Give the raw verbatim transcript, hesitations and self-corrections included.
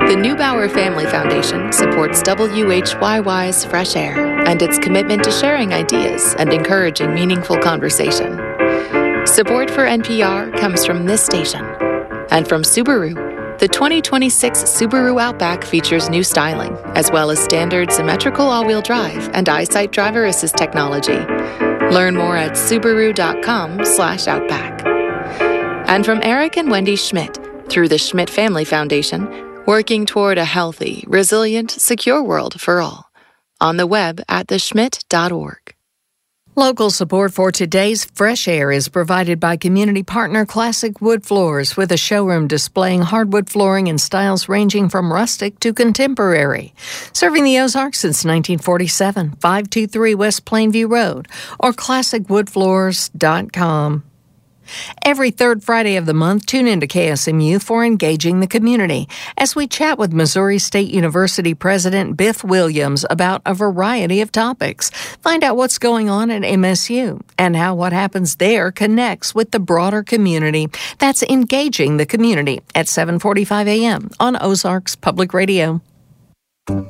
The Neubauer Family Foundation supports W H Y Y's Fresh Air and its commitment to sharing ideas and encouraging meaningful conversation. Support for N P R comes from this station and from Subaru. The twenty twenty-six Subaru Outback features new styling, as well as standard symmetrical all-wheel drive and EyeSight driver assist technology. Learn more at Subaru.com slash Outback. And from Eric and Wendy Schmidt, through the Schmidt Family Foundation, working toward a healthy, resilient, secure world for all. On the web at the schmidt dot org. Local support for today's Fresh Air is provided by community partner Classic Wood Floors, with a showroom displaying hardwood flooring in styles ranging from rustic to contemporary. Serving the Ozarks since nineteen forty-seven, five two three West Plainview Road, or classic wood floors dot com. Every third Friday of the month, tune into K S M U for Engaging the Community as we chat with Missouri State University President Biff Williams about a variety of topics. Find out what's going on at M S U and how what happens there connects with the broader community. That's Engaging the Community at seven forty-five a.m. on Ozarks Public Radio.